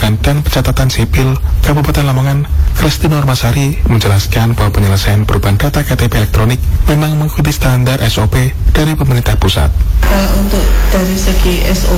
Kependudukan dan Pencatatan Sipil Kabupaten Lamongan, Kristi Normasari, menjelaskan bahwa penyelesaian perubahan data KTP elektronik memang mengikuti standar SOP dari pemerintah pusat. Untuk dari segi SOP